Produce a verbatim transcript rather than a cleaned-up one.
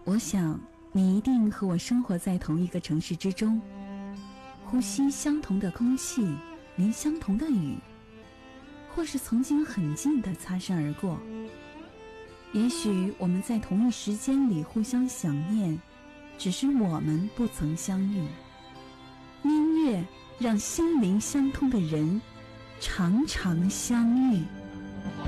我想你一定和我生活在同一个城市之中，呼吸相同的空气，淋相同的雨，或是曾经很近的擦身而过。也许我们在同一时间里互相想念，只是我们不曾相遇。音乐让心灵相通的人常常相遇。